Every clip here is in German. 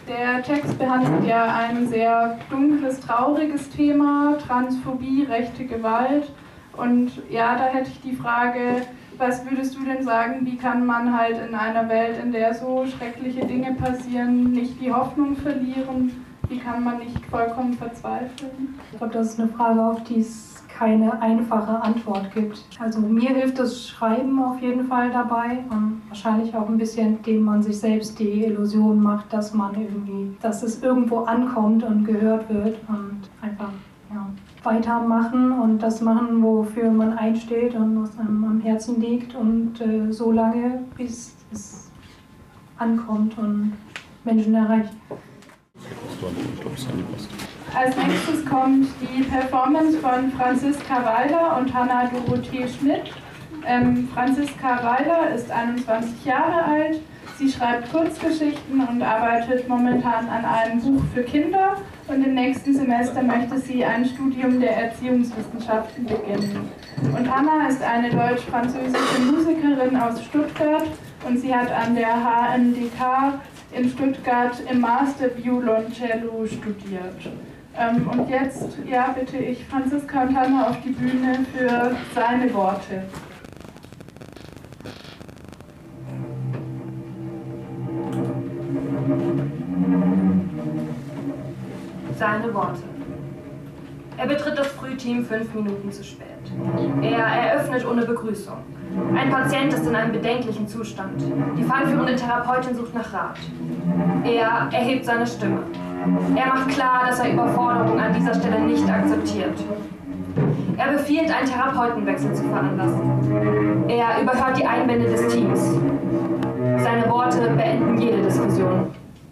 Der Text behandelt ja ein sehr dunkles, trauriges Thema, Transphobie, rechte Gewalt. Und ja, da hätte ich die Frage, was würdest du denn sagen, wie kann man halt in einer Welt, in der so schreckliche Dinge passieren, nicht die Hoffnung verlieren? Wie kann man nicht vollkommen verzweifeln? Ich glaube, das ist eine Frage, auf die es keine einfache Antwort gibt. Also mir hilft das Schreiben auf jeden Fall dabei und wahrscheinlich auch ein bisschen, indem man sich selbst die Illusion macht, dass dass es irgendwo ankommt und gehört wird und einfach weitermachen und das machen, wofür man einsteht und was einem am Herzen liegt und so lange, bis es ankommt und Menschen erreicht. Als nächstes kommt die Performance von Franziska Weiler und Hanna Dorothee Schmidt. Franziska Weiler ist 21 Jahre alt. Sie schreibt Kurzgeschichten und arbeitet momentan an einem Buch für Kinder. Und im nächsten Semester möchte sie ein Studium der Erziehungswissenschaften beginnen. Und Hanna ist eine deutsch-französische Musikerin aus Stuttgart und sie hat an der HNDK in Stuttgart im Master Violoncello studiert. Und jetzt bitte ich Franziska und Hanna auf die Bühne für seine Worte. Seine Worte. Er betritt das Frühteam 5 Minuten zu spät. Er eröffnet ohne Begrüßung. Ein Patient ist in einem bedenklichen Zustand. Die fallführende Therapeutin sucht nach Rat. Er erhebt seine Stimme. Er macht klar, dass er Überforderung an dieser Stelle nicht akzeptiert. Er befiehlt, einen Therapeutenwechsel zu veranlassen. Er überhört die Einwände des Teams. Seine Worte beenden jede Diskussion.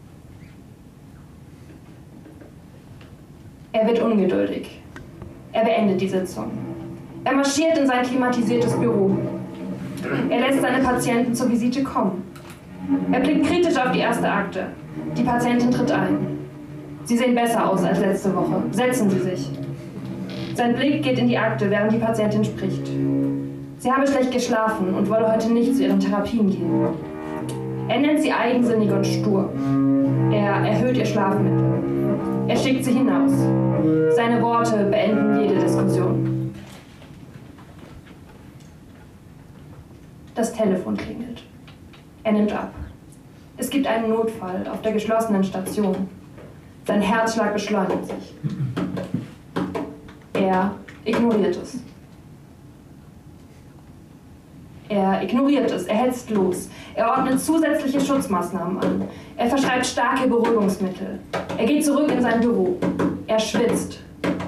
Er wird ungeduldig. Er beendet die Sitzung. Er marschiert in sein klimatisiertes Büro. Er lässt seine Patienten zur Visite kommen. Er blickt kritisch auf die erste Akte. Die Patientin tritt ein. Sie sehen besser aus als letzte Woche. Setzen Sie sich. Sein Blick geht in die Akte, während die Patientin spricht. Sie habe schlecht geschlafen und wolle heute nicht zu ihren Therapien gehen. Er nennt sie eigensinnig und stur. Er erhöht ihr Schlafmittel. Er schickt sie hinaus. Seine Worte beenden jede Diskussion. Das Telefon klingelt. Er nimmt ab. Es gibt einen Notfall auf der geschlossenen Station. Sein Herzschlag beschleunigt sich. Er ignoriert es. Er ignoriert es, er hetzt los. Er ordnet zusätzliche Schutzmaßnahmen an. Er verschreibt starke Beruhigungsmittel. Er geht zurück in sein Büro. Er schwitzt.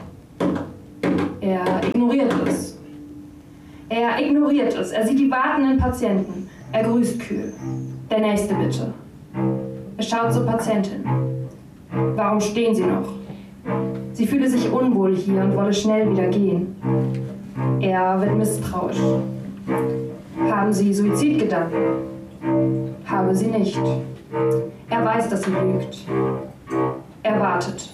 Er ignoriert es. Er ignoriert es. Er sieht die wartenden Patienten. Er grüßt kühl. Der nächste bitte. Er schaut zur Patientin. Warum stehen Sie noch? Sie fühle sich unwohl hier und wolle schnell wieder gehen. Er wird misstrauisch. Haben Sie Suizidgedanken? Habe sie nicht. Er weiß, dass sie lügt. Er wartet.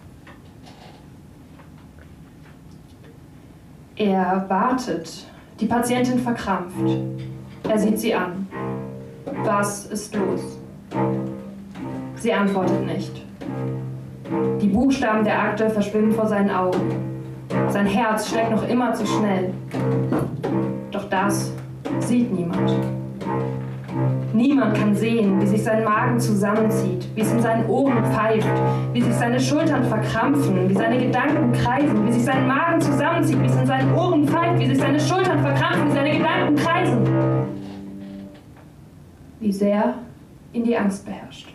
Er wartet. Die Patientin verkrampft. Er sieht sie an. Was ist los? Sie antwortet nicht. Die Buchstaben der Akte verschwimmen vor seinen Augen. Sein Herz schlägt noch immer zu schnell. Doch das sieht niemand. Niemand kann sehen, wie sich sein Magen zusammenzieht, wie es in seinen Ohren pfeift, wie sich seine Schultern verkrampfen, wie seine Gedanken kreisen, wie sich sein Magen zusammenzieht, wie es in seinen Ohren pfeift, wie sich seine Schultern verkrampfen, wie seine Gedanken kreisen. Wie sehr ihn die Angst beherrscht.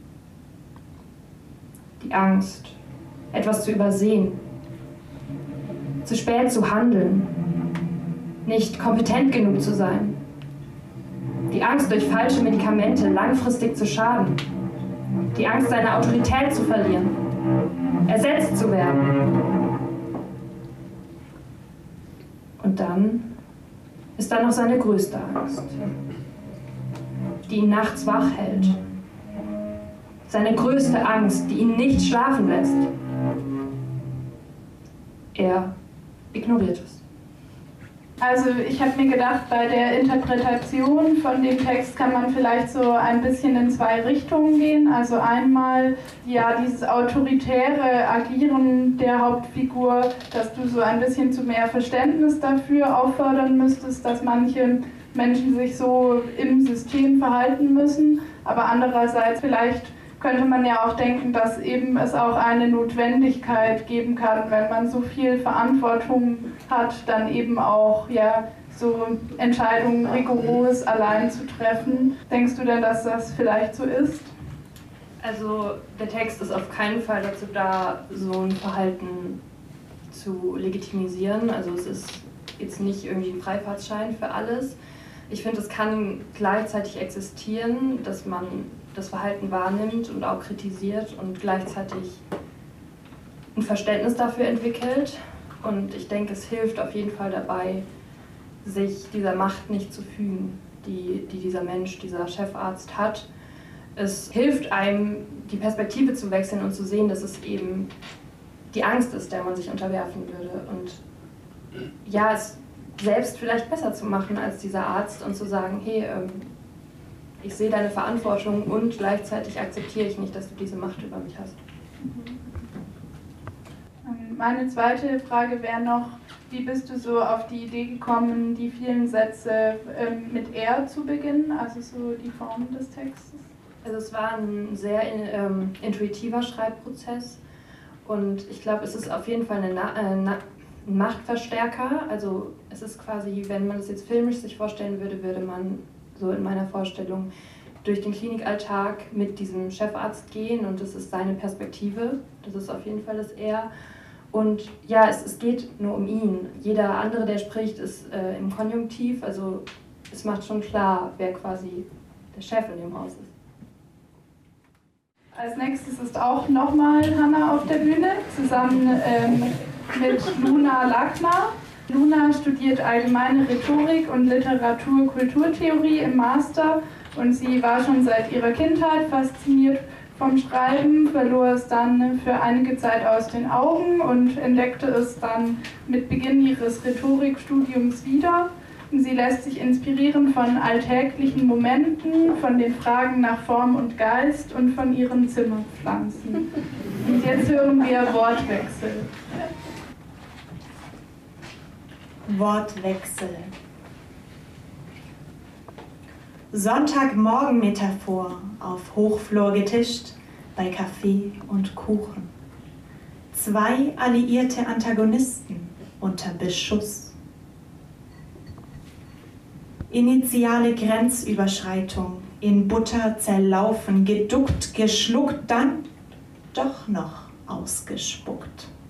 Die Angst, etwas zu übersehen, zu spät zu handeln, nicht kompetent genug zu sein. Die Angst, durch falsche Medikamente langfristig zu schaden. Die Angst, seine Autorität zu verlieren. Ersetzt zu werden. Und dann ist da noch seine größte Angst, die ihn nachts wach hält. Seine größte Angst, die ihn nicht schlafen lässt. Er ignoriert es. Also ich habe mir gedacht, bei der Interpretation von dem Text kann man vielleicht so ein bisschen in zwei Richtungen gehen. Also einmal ja dieses autoritäre Agieren der Hauptfigur, dass du so ein bisschen zu mehr Verständnis dafür auffordern müsstest, dass manche Menschen sich so im System verhalten müssen. Aber andererseits vielleicht könnte man ja auch denken, dass eben es auch eine Notwendigkeit geben kann, wenn man so viel Verantwortung hat, dann eben auch ja so Entscheidungen rigoros allein zu treffen. Denkst du denn, dass das vielleicht so ist? Also der Text ist auf keinen Fall dazu da, so ein Verhalten zu legitimisieren. Also es ist jetzt nicht irgendwie ein Freifahrtschein für alles. Ich finde, es kann gleichzeitig existieren, dass man das Verhalten wahrnimmt und auch kritisiert und gleichzeitig ein Verständnis dafür entwickelt. Und ich denke, es hilft auf jeden Fall dabei, sich dieser Macht nicht zu fügen, die dieser Mensch, dieser Chefarzt hat. Es hilft einem, die Perspektive zu wechseln und zu sehen, dass es eben die Angst ist, der man sich unterwerfen würde. Und ja, es selbst vielleicht besser zu machen als dieser Arzt und zu sagen, hey, ich sehe deine Verantwortung und gleichzeitig akzeptiere ich nicht, dass du diese Macht über mich hast. Meine zweite Frage wäre noch, wie bist du so auf die Idee gekommen, die vielen Sätze mit er zu beginnen, also so die Form des Textes? Also es war ein sehr intuitiver Schreibprozess und ich glaube, es ist auf jeden Fall ein Machtverstärker. Also es ist quasi, wenn man es jetzt filmisch sich vorstellen würde, würde man so in meiner Vorstellung durch den Klinikalltag mit diesem Chefarzt gehen und das ist seine Perspektive. Das ist auf jeden Fall das Er. Und ja, es geht nur um ihn. Jeder andere, der spricht, ist im Konjunktiv. Also es macht schon klar, wer quasi der Chef in dem Haus ist. Als nächstes ist auch nochmal Hanna auf der Bühne, zusammen mit Luna Lackner. Luna studiert allgemeine Rhetorik und Literatur-Kulturtheorie im Master und sie war schon seit ihrer Kindheit fasziniert vom Schreiben, verlor es dann für einige Zeit aus den Augen und entdeckte es dann mit Beginn ihres Rhetorikstudiums wieder. Und sie lässt sich inspirieren von alltäglichen Momenten, von den Fragen nach Form und Geist und von ihren Zimmerpflanzen. Und jetzt hören wir Wortwechsel. Wortwechsel. Sonntagmorgen-Metaphor auf Hochflor getischt, bei Kaffee und Kuchen. Zwei alliierte Antagonisten unter Beschuss. Initiale Grenzüberschreitung, in Butter zerlaufen, geduckt, geschluckt, dann doch noch ausgespuckt.